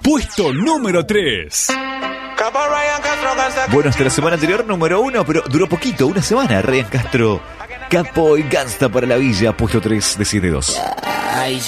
Puesto número 3. Bueno, hasta la semana anterior número 1, pero duró poquito, una semana. Ryan Castro, Capo y Gangsta para la Villa, puesto 3 de 7-2.